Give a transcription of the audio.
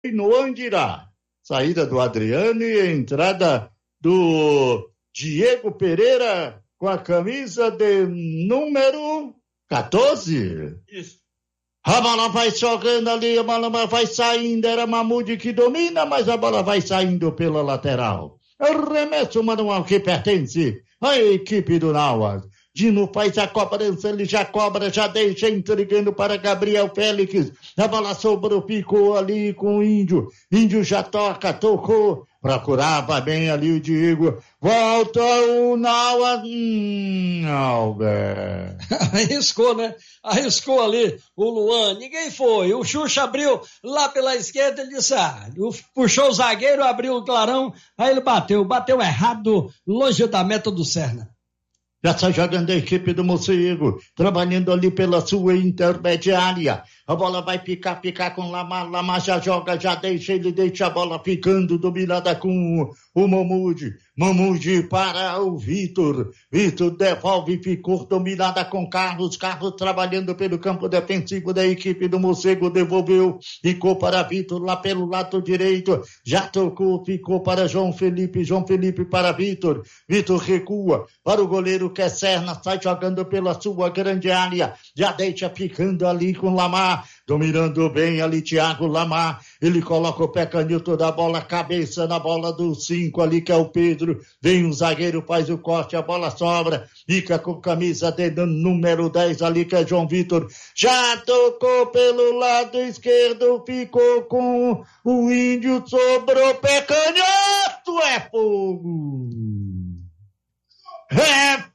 no Andirá. Saída do Adriano e entrada do Diego Pereira com a camisa de número 14. Isso. A bola vai jogando ali, a bola vai saindo, era Mahmoud que domina, mas a bola vai saindo pela lateral. Arremesso manual que pertence à equipe do Nauas. Dino faz a cobrança, ele já cobra, já deixa entregando para Gabriel Félix. A bola sobrou, ficou ali com o Índio. Índio já toca, tocou. Procurava bem ali o Diego. Volta o Nauas. Albert. Arriscou, né? Arriscou ali o Luan. Ninguém foi. O Xuxa abriu lá pela esquerda. Ele disse, puxou o zagueiro, abriu o clarão. Aí ele bateu. Bateu errado, longe da meta do Serna. Já está jogando a equipe do Mocego, trabalhando ali pela sua intermediária. A bola vai picar com Lamar. Lamar já joga, já deixa, ele deixa a bola ficando dominada com o Mahmoud. Mahmoud para o Vitor. Vitor devolve, ficou dominada com Carlos. Carlos trabalhando pelo campo defensivo da equipe do Mocego, devolveu, ficou para Vitor lá pelo lado direito. Já tocou, ficou para João Felipe. João Felipe para Vitor. Vitor recua para o goleiro que é Serna, sai jogando pela sua grande área. Já deixa ficando ali com Lamar. Dominando bem ali Thiago Lamar, ele coloca o pé canhoto da bola, cabeça na bola do 5 ali que é o Pedro, vem um zagueiro, faz o corte, a bola sobra, fica com camisa de número 10 ali que é João Vitor, já tocou pelo lado esquerdo, ficou com o Índio, sobrou pé canhoto, é fogo! É